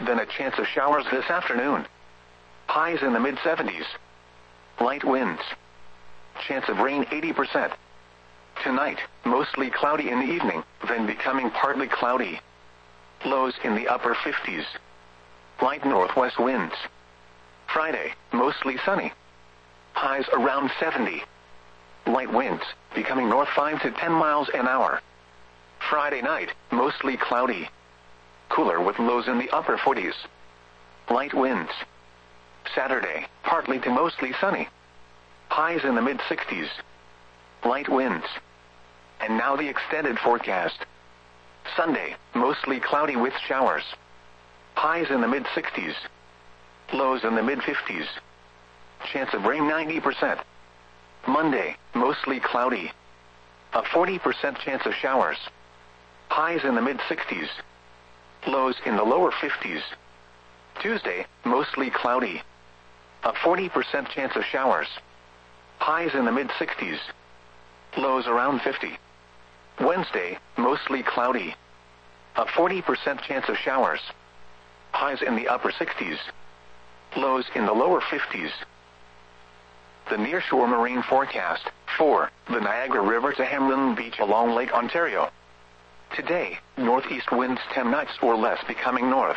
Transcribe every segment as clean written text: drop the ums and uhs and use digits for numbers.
then a chance of showers this afternoon. Highs in the mid-70s. Light winds. Chance of rain 80%. Tonight, mostly cloudy in the evening, then becoming partly cloudy. Lows in the upper 50s. Light northwest winds. Friday, mostly sunny. Highs around 70. Light winds, becoming north 5 to 10 miles an hour. Friday night, mostly cloudy. Cooler with lows in the upper 40s. Light winds. Saturday, partly to mostly sunny. Highs in the mid-60s. Light winds. And now the extended forecast. Sunday, mostly cloudy with showers. Highs in the mid-60s. Lows in the mid-50s. Chance of rain 90%. Monday, mostly cloudy. A 40% chance of showers. Highs in the mid-60s. Lows in the lower 50s. Tuesday, mostly cloudy. A 40% chance of showers. Highs in the mid-60s. Lows around 50. Wednesday, mostly cloudy. A 40% chance of showers. Highs in the upper 60s. Lows in the lower 50s. The nearshore marine forecast, 4, the Niagara River to Hamlin Beach along Lake Ontario. Today, northeast winds 10 knots or less becoming north.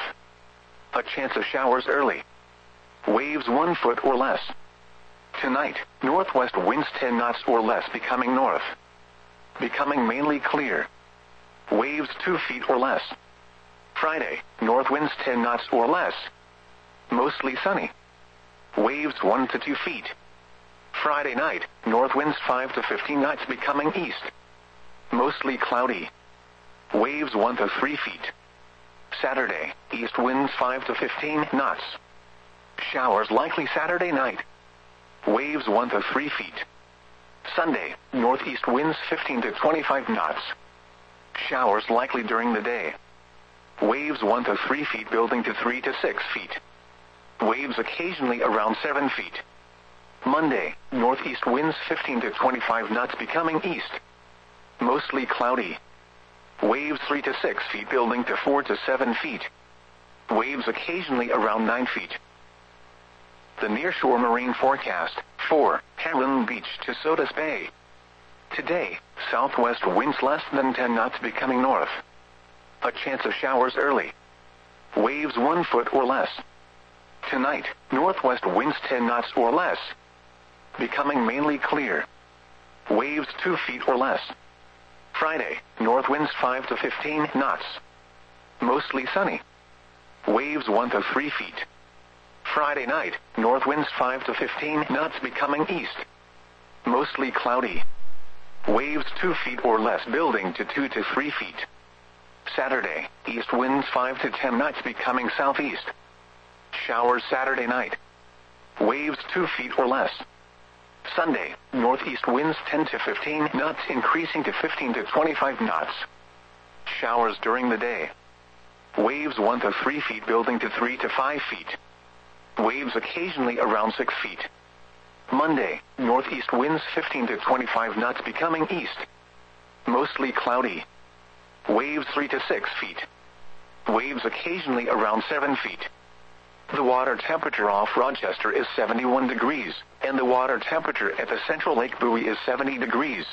A chance of showers early. Waves 1 foot or less. Tonight, northwest winds 10 knots or less becoming north. Becoming mainly clear. Waves 2 feet or less. Friday, north winds 10 knots or less. Mostly sunny. Waves 1 to 2 feet. Friday night, north winds 5 to 15 knots becoming east. Mostly cloudy. Waves 1 to 3 feet. Saturday, east winds 5 to 15 knots. Showers likely Saturday night. Waves 1 to 3 feet. Sunday, northeast winds 15 to 25 knots. Showers likely during the day. Waves 1 to 3 feet building to 3 to 6 feet. Waves occasionally around 7 feet. Monday, northeast winds 15 to 25 knots becoming east. Mostly cloudy. Waves 3 to 6 feet building to 4 to 7 feet. Waves occasionally around 9 feet. The nearshore marine forecast, 4, Hamlin Beach to Sodus Bay. Today, southwest winds less than 10 knots becoming north. A chance of showers early. Waves 1 foot or less. Tonight, northwest winds 10 knots or less. Becoming mainly clear. Waves 2 feet or less. Friday, north winds 5 to 15 knots. Mostly sunny. Waves 1 to 3 feet. Friday night, north winds 5 to 15 knots becoming east. Mostly cloudy. Waves 2 feet or less building to 2 to 3 feet. Saturday, east winds 5 to 10 knots becoming southeast. Showers Saturday night. Waves 2 feet or less. Sunday, northeast winds 10 to 15 knots increasing to 15 to 25 knots. Showers during the day. Waves 1 to 3 feet building to 3 to 5 feet. Waves occasionally around 6 feet. Monday, northeast winds 15 to 25 knots becoming east. Mostly cloudy. Waves 3 to 6 feet. Waves occasionally around 7 feet. The water temperature off Rochester is 71 degrees, and the water temperature at the Central Lake Buoy is 70 degrees.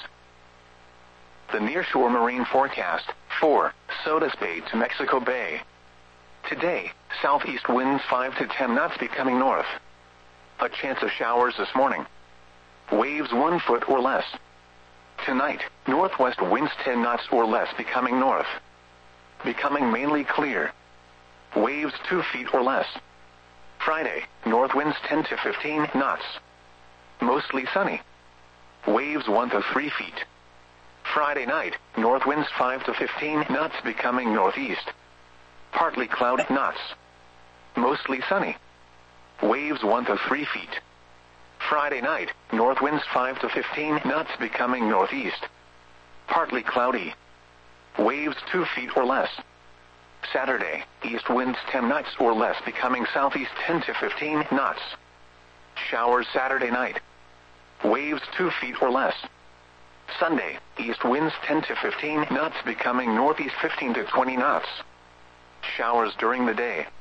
The nearshore marine forecast, 4, Sodus Bay to Mexico Bay. Today, southeast winds 5 to 10 knots becoming north. A chance of showers this morning. Waves 1 foot or less. Tonight, northwest winds 10 knots or less becoming north. Becoming mainly clear. Waves 2 feet or less. Friday, north winds 10 to 15 knots. Mostly sunny. Waves 1 to 3 feet. Friday night, north winds 5 to 15 knots becoming northeast. Partly cloudy knots. Mostly sunny. Waves 1 to 3 feet. Friday night, north winds 5 to 15 knots becoming northeast. Partly cloudy. Waves 2 feet or less. Saturday, east winds 10 knots or less becoming southeast 10 to 15 knots. Showers Saturday night. Waves 2 feet or less. Sunday, east winds 10 to 15 knots becoming northeast 15 to 20 knots. Showers during the day.